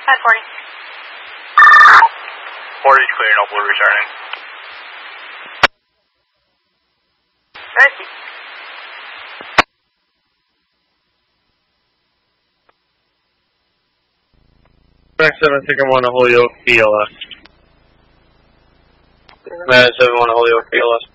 540. 40 clear, no blue returning. Ready. Max 7, Ticker 1 to Holyoke, BLS. Max 7, 1 to Holyoke, BLS.